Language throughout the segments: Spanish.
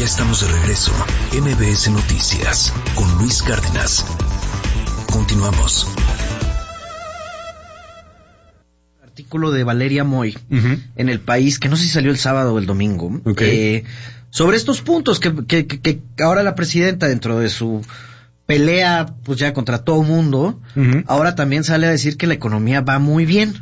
Ya estamos de regreso. MBS Noticias con Luis Cárdenas. Continuamos. Artículo de Valeria Moy en El País, que no sé si salió el sábado o el domingo, sobre estos puntos que ahora la presidenta, dentro de su pelea pues ya contra todo mundo, ahora también sale a decir que la economía va muy bien.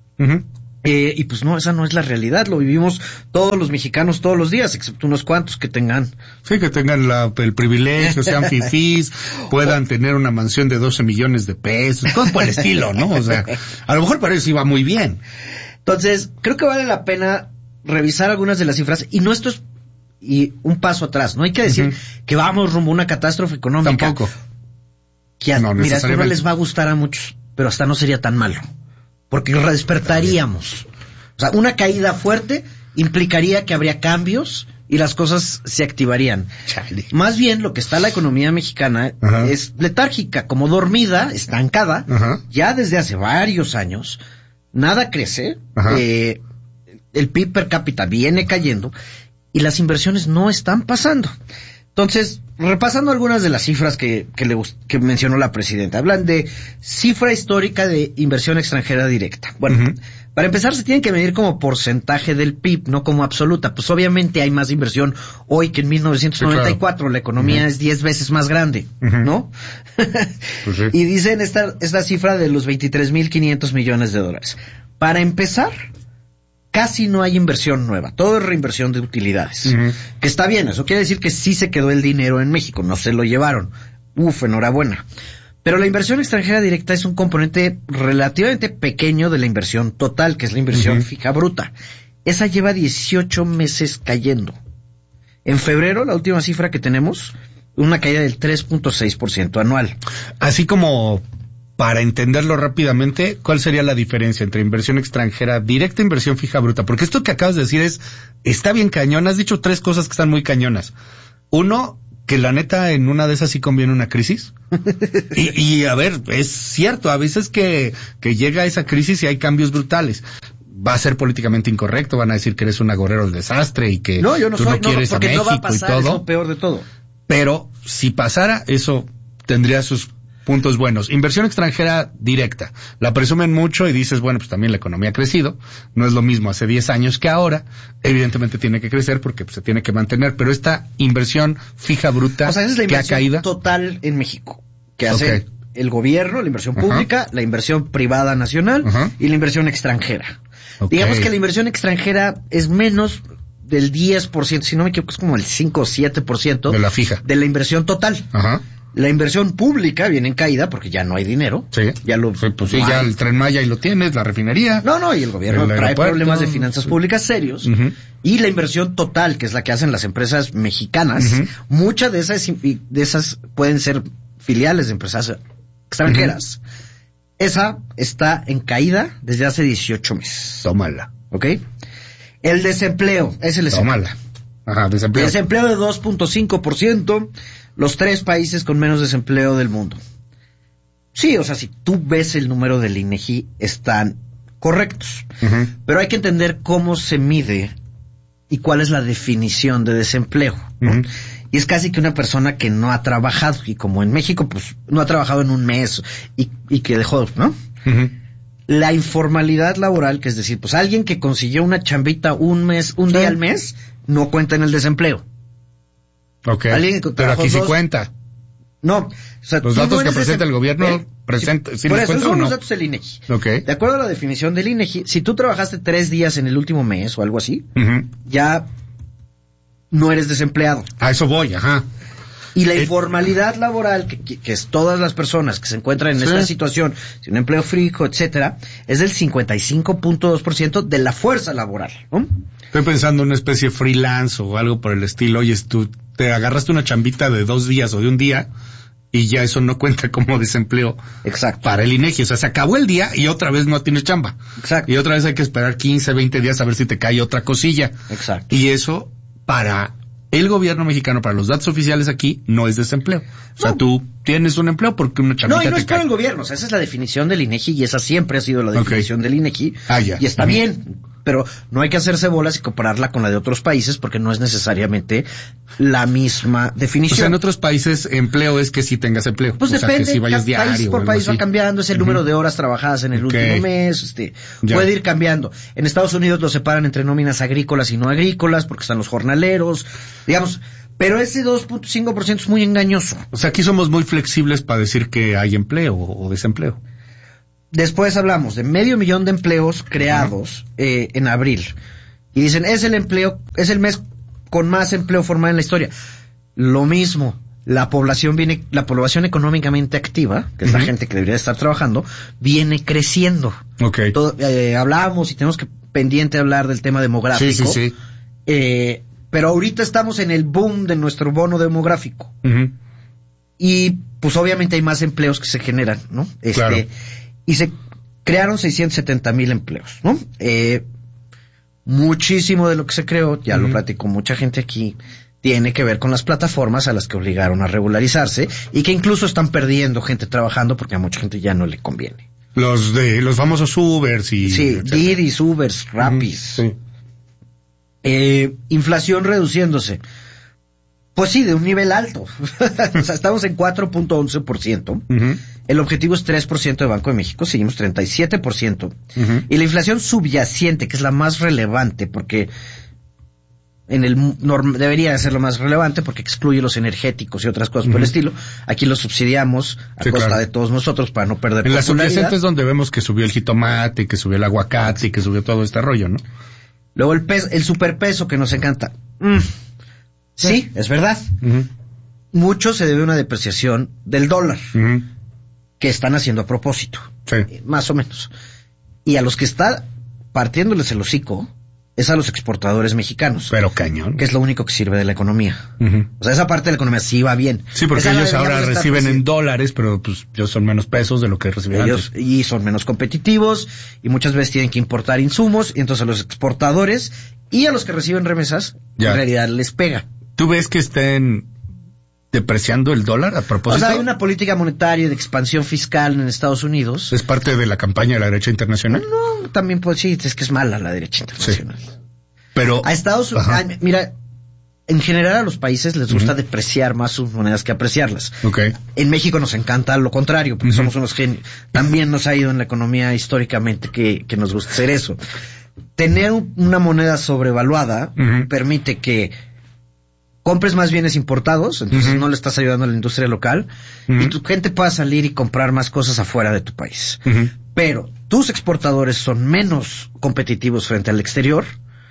Y pues no, esa no es la realidad, lo vivimos todos los mexicanos todos los días, excepto unos cuantos que tengan. Sí, que tengan el privilegio, sean fifís, puedan tener una mansión de 12 millones de pesos, cosas por el estilo, ¿no? O sea, a lo mejor para eso iba muy bien. Entonces, creo que vale la pena revisar algunas de las cifras, y no esto es y un paso atrás, no hay que decir que vamos rumbo a una catástrofe económica. Tampoco. Que mira, esto no les va a gustar a muchos, pero hasta no sería tan malo, porque despertaríamos. O sea, una caída fuerte implicaría que habría cambios y las cosas se activarían. Chale. Más bien, lo que está la economía mexicana es letárgica, como dormida, estancada, ya desde hace varios años. Nada crece, el PIB per cápita viene cayendo y las inversiones no están pasando. Entonces, repasando algunas de las cifras que mencionó la presidenta, hablan de cifra histórica de inversión extranjera directa. Bueno, para empezar se tienen que medir como porcentaje del PIB, no como absoluta. Pues obviamente hay más inversión hoy que en 1994, sí, claro. La economía es 10 veces más grande, ¿no? Pues sí. Y dicen esta cifra de los 23,500 millones de dólares. Para empezar, casi no hay inversión nueva, todo es reinversión de utilidades, que está bien, eso quiere decir que sí se quedó el dinero en México, no se lo llevaron, enhorabuena. Pero la inversión extranjera directa es un componente relativamente pequeño de la inversión total, que es la inversión fija bruta. Esa lleva 18 meses cayendo. En febrero, la última cifra que tenemos, una caída del 3.6% anual. Así como, para entenderlo rápidamente, ¿cuál sería la diferencia entre inversión extranjera directa e inversión fija bruta? Porque esto que acabas de decir está bien cañón. Has dicho 3 cosas que están muy cañonas. Uno, que la neta en una de esas sí conviene una crisis. y a ver, es cierto, a veces que llega esa crisis y hay cambios brutales. Va a ser políticamente incorrecto, van a decir que eres un agorero del desastre y que no, yo no tú soy, no quieres a México, no va a pasar, y todo. Es lo peor de todo. Pero si pasara, eso tendría sus puntos buenos. Inversión extranjera directa. La presumen mucho y dices, bueno, pues también la economía ha crecido. No es lo mismo hace 10 años que ahora. Evidentemente tiene que crecer porque pues, se tiene que mantener. Pero esta inversión fija bruta, o sea, esa es la que ha caído total en México, que hace el gobierno, la inversión pública, la inversión privada nacional y la inversión extranjera. Digamos que la inversión extranjera es menos del 10%, si no me equivoco, es como el 5 o 7% de la fija, de la inversión total. La inversión pública viene en caída porque ya no hay dinero. Sí. Ya el Tren Maya y lo tienes, la refinería. No, y el gobierno trae problemas de finanzas públicas serios. Y la inversión total, que es la que hacen las empresas mexicanas, muchas de esas pueden ser filiales de empresas extranjeras. Esa está en caída desde hace 18 meses. Tómala. ¿Ok? El desempleo, es el desempleo. Tómala. Desempleo. Desempleo de 2.5%, los 3 países con menos desempleo del mundo. Sí, o sea, si tú ves el número del INEGI, están correctos. Pero hay que entender cómo se mide y cuál es la definición de desempleo, ¿no? Y es casi que una persona que no ha trabajado, y como en México, pues, no ha trabajado en un mes, y que dejó, ¿no? La informalidad laboral, que es decir, pues alguien que consiguió una chambita un día al mes, no cuenta en el desempleo. Pero aquí sí cuenta. No, o sea, los datos que presenta el gobierno presenta, ¿sí por les eso cuenta son o no? Los datos del INEGI. De acuerdo a la definición del INEGI, si tú trabajaste 3 días en el último mes o algo así, ya no eres desempleado. A eso voy, Y la informalidad laboral, que es todas las personas que se encuentran en esta situación, sin empleo fijo, etcétera, es del 55.2% de la fuerza laboral, ¿no? Estoy pensando en una especie de freelance o algo por el estilo. Oye, tú te agarraste una chambita de 2 días o de un día y ya eso no cuenta como desempleo. Exacto. Para el INEGI. O sea, se acabó el día y otra vez no tienes chamba. Exacto. Y otra vez hay que esperar 15, 20 días a ver si te cae otra cosilla. Exacto. Y eso, para el gobierno mexicano, para los datos oficiales aquí, no es desempleo. O sea, tú tienes un empleo porque una chambita te cae. No, y no es para el gobierno. O sea, esa es la definición del INEGI y esa siempre ha sido la definición del INEGI. Ya. Y está bien. pero no hay que hacerse bolas y compararla con la de otros países porque no es necesariamente la misma definición. O sea, en otros países empleo es que sí tengas empleo. Pues o depende, sea, que si vayas diario, país por país va cambiando, es el número de horas trabajadas en el último mes, puede ir cambiando. En Estados Unidos lo separan entre nóminas agrícolas y no agrícolas porque están los jornaleros, digamos, pero ese 2.5% es muy engañoso. O sea, aquí somos muy flexibles para decir que hay empleo o desempleo. Después hablamos de 500,000 de empleos creados en abril. Y dicen, es el mes con más empleo formal en la historia. Lo mismo, la población económicamente activa, que es la gente que debería estar trabajando, viene creciendo. Okay. Hablábamos y tenemos que pendiente hablar del tema demográfico. Sí. Pero ahorita estamos en el boom de nuestro bono demográfico. Y pues obviamente hay más empleos que se generan, ¿no? Claro. Y se crearon 670,000 empleos, ¿no? Muchísimo de lo que se creó, ya lo platicó mucha gente aquí, tiene que ver con las plataformas a las que obligaron a regularizarse y que incluso están perdiendo gente trabajando porque a mucha gente ya no le conviene. Los famosos Ubers y... Sí, Didis, Ubers, Rapis. Inflación reduciéndose. Pues sí, de un nivel alto. O sea, estamos en 4.11%. El objetivo es 3% de Banco de México, seguimos 37%. Y la inflación subyacente, que es la más relevante, porque debería ser lo más relevante, porque excluye los energéticos y otras cosas por el estilo. Aquí lo subsidiamos a costa de todos nosotros para no perder popularidad. En la subyacente es donde vemos que subió el jitomate, que subió el aguacate y que subió todo este rollo, ¿no? Luego el superpeso que nos encanta. Sí, es verdad. Mucho se debe a una depreciación del dólar, que están haciendo a propósito, más o menos. Y a los que está partiéndoles el hocico es a los exportadores mexicanos. Pero cañón. Que es lo único que sirve de la economía. O sea, esa parte de la economía sí va bien. Sí, porque ellos ahora reciben en dólares, pero pues ellos son menos pesos de lo que recibían antes. Y son menos competitivos, y muchas veces tienen que importar insumos, y entonces a los exportadores y a los que reciben remesas, en realidad les pega. ¿Tú ves que estén depreciando el dólar a propósito? O sea, hay una política monetaria de expansión fiscal en Estados Unidos. ¿Es parte de la campaña de la derecha internacional? No, también puede sí, es que es mala la derecha internacional. Sí. Pero a Estados Unidos, mira, en general a los países les gusta depreciar más sus monedas que apreciarlas. En México nos encanta lo contrario, porque somos unos genios. También nos ha ido en la economía históricamente que nos gusta hacer eso. Tener una moneda sobrevaluada permite que compres más bienes importados, entonces no le estás ayudando a la industria local, y tu gente pueda salir y comprar más cosas afuera de tu país. Pero tus exportadores son menos competitivos frente al exterior,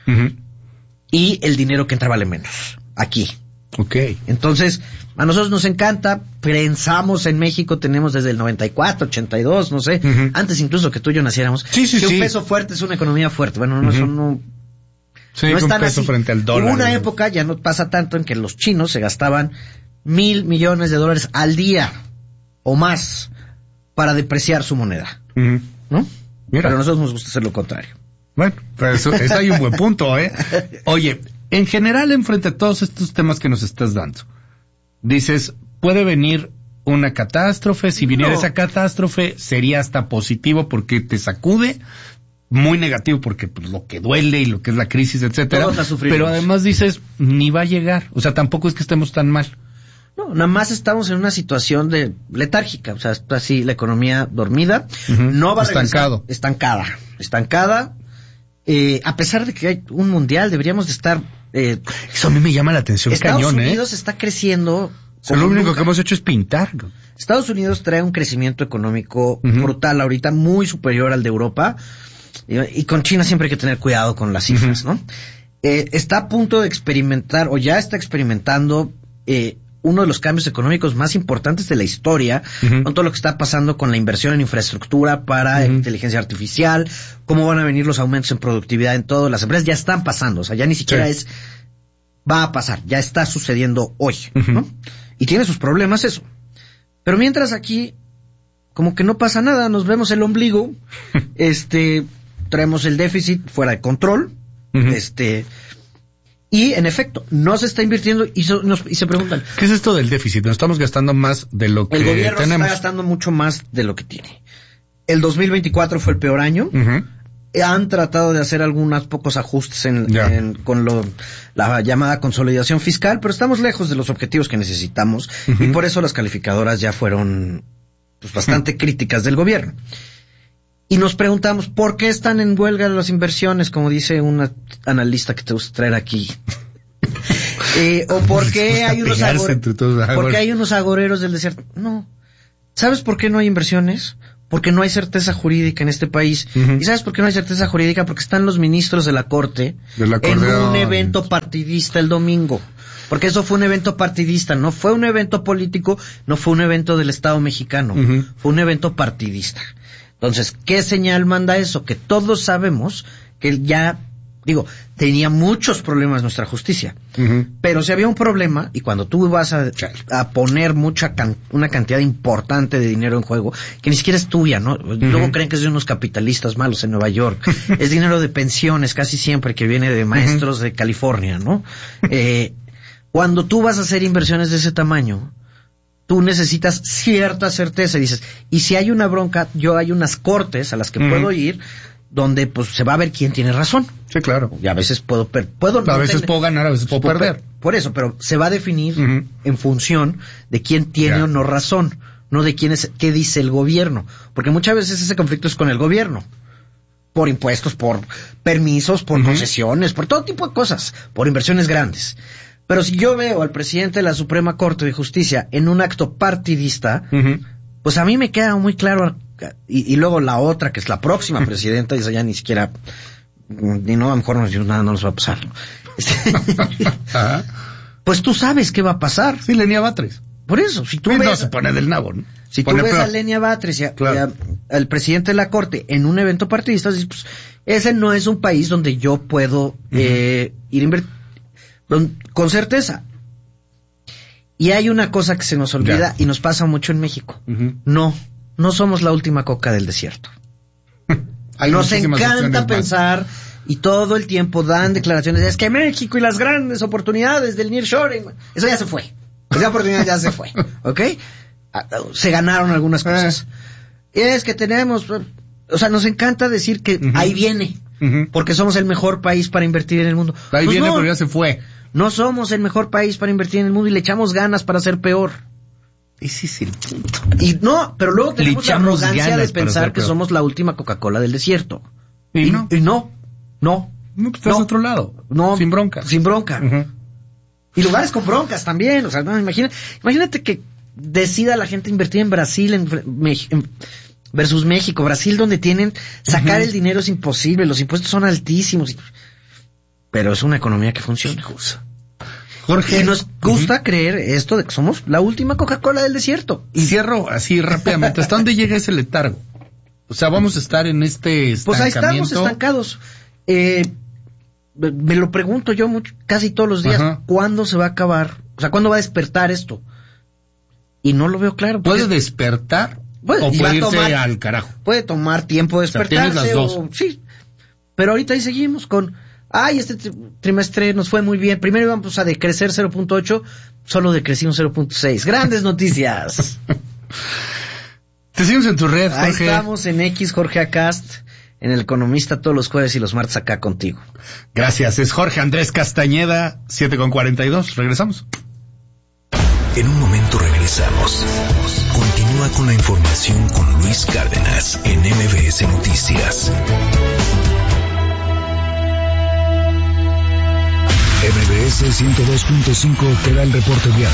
y el dinero que entra vale menos aquí. Entonces, a nosotros nos encanta, pensamos en México, tenemos desde el 94, 82, no sé, antes incluso que tú y yo naciéramos, que un peso fuerte es una economía fuerte. Bueno, eso no... Sí, no están peso así. Frente al dólar. Hubo una época, ya no pasa tanto, en que los chinos se gastaban $1,000 millones al día o más para depreciar su moneda, ¿no? Mira. Pero a nosotros nos gusta hacer lo contrario. Bueno, pero eso hay un buen punto, ¿eh? Oye, en general, enfrente a todos estos temas que nos estás dando, dices, puede venir una catástrofe, si viniera esa catástrofe sería hasta positivo porque te sacude, muy negativo porque pues, lo que duele y lo que es la crisis, etcétera. Pero además dices, ni va a llegar. O sea, tampoco es que estemos tan mal. No, nada más estamos en una situación de letárgica. O sea, está así la economía dormida. No va a regresar. Estancada. A pesar de que hay un mundial, deberíamos de estar... Eso a mí me llama la atención. Estados Unidos está creciendo... O sea, lo único que hemos hecho es pintar. Estados Unidos trae un crecimiento económico brutal ahorita, muy superior al de Europa. Y con China siempre hay que tener cuidado con las cifras, ¿no? Está a punto de experimentar, o ya está experimentando, uno de los cambios económicos más importantes de la historia, con todo lo que está pasando con la inversión en infraestructura para inteligencia artificial, cómo van a venir los aumentos en productividad en todas las empresas, ya están pasando, o sea, ya ni siquiera va a pasar, ya está sucediendo hoy, ¿no? Y tiene sus problemas eso. Pero mientras aquí, como que no pasa nada, nos vemos el ombligo, traemos el déficit fuera de control, y en efecto, no se está invirtiendo y se preguntan, ¿qué es esto del déficit? Nos estamos gastando más de lo que tenemos. El gobierno está gastando mucho más de lo que tiene. El 2024 fue el peor año, han tratado de hacer algunos pocos ajustes con la llamada consolidación fiscal, pero estamos lejos de los objetivos que necesitamos, y por eso las calificadoras ya fueron pues, bastante críticas del gobierno. Y nos preguntamos, ¿por qué están en huelga las inversiones, como dice una analista que te gusta traer aquí? ¿O por qué hay unos agoreros del desierto? No. ¿Sabes por qué no hay inversiones? Porque no hay certeza jurídica en este país. ¿Y sabes por qué no hay certeza jurídica? Porque están los ministros de la Corte en un evento partidista el domingo. Porque eso fue un evento partidista, no fue un evento político, no fue un evento del Estado mexicano, fue un evento partidista. Entonces, ¿qué señal manda eso? Que todos sabemos que tenía muchos problemas nuestra justicia. Pero si había un problema, y cuando tú vas a poner una cantidad importante de dinero en juego, que ni siquiera es tuya, ¿no? Luego creen que es de unos capitalistas malos en Nueva York. Es dinero de pensiones casi siempre que viene de maestros de California, ¿no? Cuando tú vas a hacer inversiones de ese tamaño, tú necesitas cierta certeza y dices, y si hay una bronca, hay unas cortes a las que puedo ir, donde pues se va a ver quién tiene razón. Sí, claro. Y a veces puedo ganar, a veces puedo perder. Por eso, pero se va a definir en función de quién tiene o no razón, no de qué dice el gobierno. Porque muchas veces ese conflicto es con el gobierno. Por impuestos, por permisos, por concesiones, por todo tipo de cosas, por inversiones grandes. Pero si yo veo al presidente de la Suprema Corte de Justicia en un acto partidista, pues a mí me queda muy claro. Y luego la otra, que es la próxima presidenta, y esa ya ni siquiera, a lo mejor nada no nos va a pasar. Pues tú sabes qué va a pasar. Sí, Lenia Batres. Por eso, si tú ves... No se pone del nabo, ¿no? Si tú ves a Lenia Batres y al presidente de la Corte en un evento partidista, dices, pues, ese no es un país donde yo puedo ir a invertir con certeza. Y hay una cosa que se nos olvida y nos pasa mucho en México. No somos la última coca del desierto. Nos encanta pensar y todo el tiempo dan declaraciones de es que México y las grandes oportunidades del nearshoring, eso ya se fue. Esa oportunidad ya se fue, ¿ok? Se ganaron algunas cosas. Es que tenemos, nos encanta decir que ahí viene, porque somos el mejor país para invertir en el mundo. Ahí viene, pero ya se fue. No somos el mejor país para invertir en el mundo y le echamos ganas para ser peor. Ese es el punto. Y no, pero luego tenemos la arrogancia de pensar que somos la última Coca-Cola del desierto. Y no. No, pues estás a otro lado. No. Sin bronca. Sin bronca. Y lugares con broncas también. O sea, no, imagínate que decida la gente invertir en Brasil versus México. Brasil, donde sacar el dinero es imposible. Los impuestos son altísimos. Pero es una economía que funciona. Jorge, y nos gusta creer esto de que somos la última Coca-Cola del desierto. Y cierro así rápidamente. ¿Hasta dónde llega ese letargo? O sea, vamos a estar en este estancamiento. Pues ahí estamos estancados. Me lo pregunto yo casi todos los días. ¿Cuándo se va a acabar? O sea, ¿cuándo va a despertar esto? Y no lo veo claro. ¿Puede despertar? ¿O puede irse al carajo? Puede tomar tiempo despertarse. O sea, tienes las dos. Sí. Pero ahorita ahí seguimos con... este trimestre nos fue muy bien. Primero íbamos a decrecer 0.8, solo decrecimos 0.6. Grandes noticias. Te seguimos en tu red, Jorge. Ahí estamos en X, Jorge Acast, en El Economista, todos los jueves y los martes acá contigo. Gracias, es Jorge Andrés Castañeda, 7:42. Regresamos. En un momento regresamos. Continúa con la información con Luis Cárdenas en MBS Noticias. MBS 102.5 te da el reporte vial.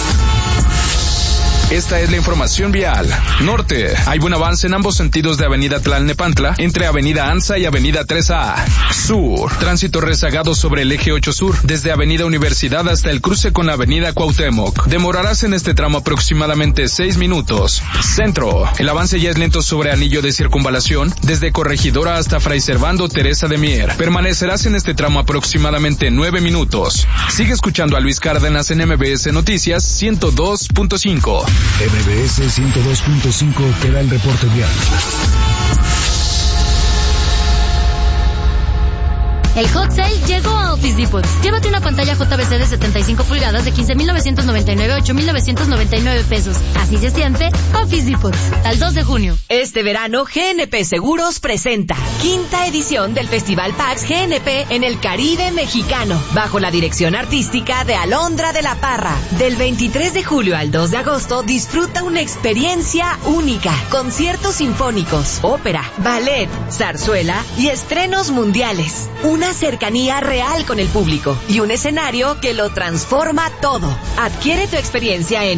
Esta es la información vial. Norte, hay buen avance en ambos sentidos de Avenida Tlalnepantla, entre Avenida Anza y Avenida 3A. Sur, tránsito rezagado sobre el eje 8 Sur, desde Avenida Universidad hasta el cruce con Avenida Cuauhtémoc. Demorarás en este tramo aproximadamente 6 minutos. Centro, el avance ya es lento sobre Anillo de Circunvalación, desde Corregidora hasta Fray Servando Teresa de Mier. Permanecerás en este tramo aproximadamente 9 minutos. Sigue escuchando a Luis Cárdenas en MBS Noticias 102.5. MBS 102.5 te da el reporte vial. El Hot Sale llegó a Office Depot. Llévate una pantalla JVC de 75 pulgadas de 15,999 a 8,999 pesos. Así se siente Office Depot. Al 2 de junio. Este verano, GNP Seguros presenta 5ª edición del Festival PAX GNP en el Caribe mexicano, bajo la dirección artística de Alondra de la Parra. Del 23 de julio al 2 de agosto, disfruta una experiencia única. Conciertos sinfónicos, ópera, ballet, zarzuela y estrenos mundiales. Una cercanía real con el público y un escenario que lo transforma todo. Adquiere tu experiencia en